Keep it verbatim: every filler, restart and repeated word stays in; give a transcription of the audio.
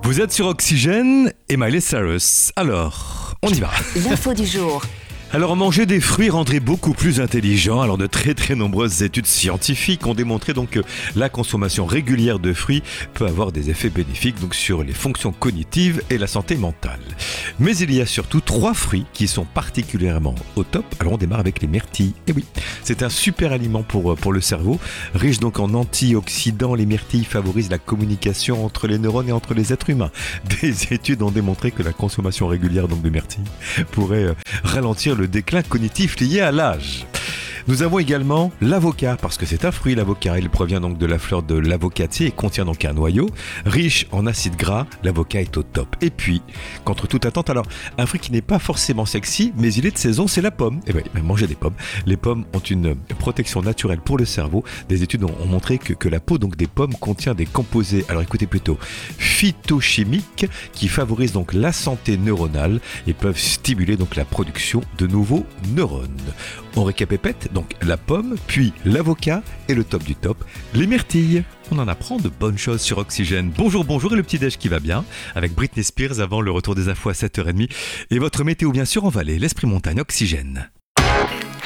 Vous êtes sur Oxygène et Miley Cyrus. Alors, on y va. L'info du jour. Alors, manger des fruits rendrait beaucoup plus intelligent. Alors, de très très nombreuses études scientifiques ont démontré donc que la consommation régulière de fruits peut avoir des effets bénéfiques donc sur les fonctions cognitives et la santé mentale. Mais il y a surtout trois fruits qui sont particulièrement au top. Alors, on démarre avec les myrtilles. Et oui, c'est un super aliment pour, pour le cerveau. Riche donc en antioxydants, les myrtilles favorisent la communication entre les neurones et entre les êtres humains. Des études ont démontré que la consommation régulière donc de myrtilles pourrait euh, ralentir le déclin cognitif lié à l'âge. Nous avons également l'avocat, parce que c'est un fruit l'avocat. Il provient donc de la fleur de l'avocatier et contient donc un noyau. Riche en acides gras, l'avocat est au top. Et puis, contre toute attente, alors, un fruit qui n'est pas forcément sexy, mais il est de saison, c'est la pomme. Et bien, mangez des pommes. Les pommes ont une protection naturelle pour le cerveau. Des études ont montré que, que la peau donc des pommes contient des composés, alors écoutez plutôt, phytochimiques, qui favorisent donc la santé neuronale et peuvent stimuler donc la production de nouveaux neurones. On récapépète, donc la pomme, puis l'avocat et le top du top, les myrtilles. On en apprend de bonnes choses sur Oxygène. Bonjour, bonjour et le petit déj qui va bien, avec Britney Spears avant le retour des infos à sept heures trente. Et votre météo bien sûr en Valais, l'Esprit Montagne, Oxygène.